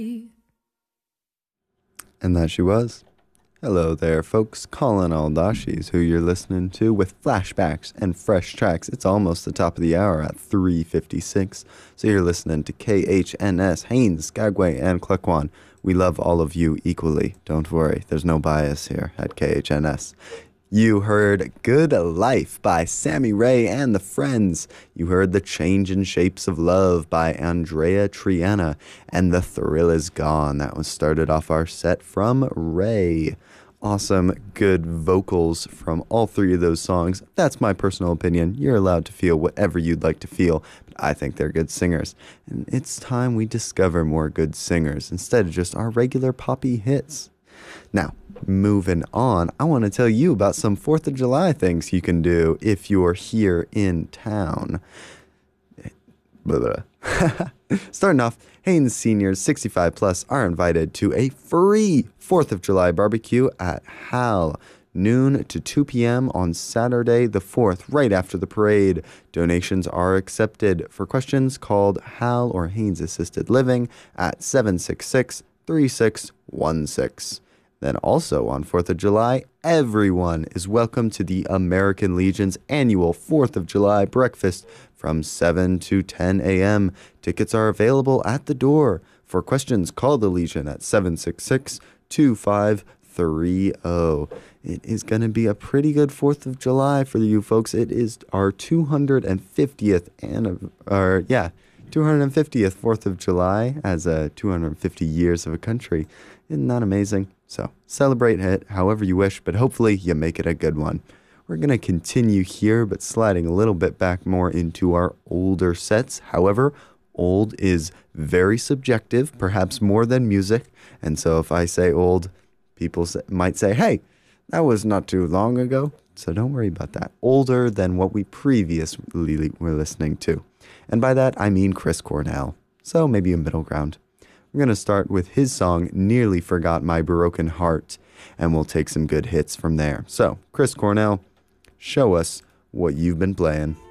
And that she was. Hello there, folks. Colin Aldashis, who you're listening to with flashbacks and fresh tracks. It's almost the top of the hour at 3:56. So you're listening to KHNS, Haines, Skagway, and Klukwan. We love all of you equally. Don't worry, there's no bias here at KHNS. You heard Good Life by Sammy Ray and the Friends. You heard The Change in Shapes of Love by Andrea Triana. And The Thrill Is Gone. That was started off our set from Ray. Awesome, good vocals from all three of those songs. That's my personal opinion. You're allowed to feel whatever you'd like to feel, but I think they're good singers. And it's time we discover more good singers instead of just our regular poppy hits. Now, moving on, I want to tell you about some 4th of July things you can do if you're here in town. Blah, blah. Starting off, Haines seniors 65 plus are invited to a free 4th of July barbecue at HAL, noon to 2 p.m. on Saturday the 4th, right after the parade. Donations are accepted. For questions, called HAL or Haines Assisted Living at 766-3616. Then also on 4th of July, everyone is welcome to the American Legion's annual 4th of July breakfast from 7 to 10 a.m. Tickets are available at the door. For questions, call the Legion at 766-2530. It is going to be a pretty good 4th of July for you folks. It is our 250th 250th 4th of July as 250 years of a country. Isn't that amazing? So celebrate it however you wish, but hopefully you make it a good one. We're going to continue here, but sliding a little bit back more into our older sets. However, old is very subjective, perhaps more than music. And so if I say old, people might say, hey, that was not too long ago. So don't worry about that. Older than what we previously were listening to. And by that, I mean Chris Cornell. So maybe a middle ground. We're going to start with his song, Nearly Forgot My Broken Heart, and we'll take some good hits from there. So, Chris Cornell, show us what you've been playing.